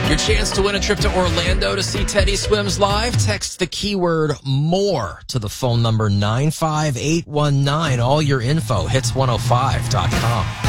Your chance to win a trip to Orlando to see Teddy Swims live. Text the keyword MORE to the phone number 95819. All your info, hits105.com.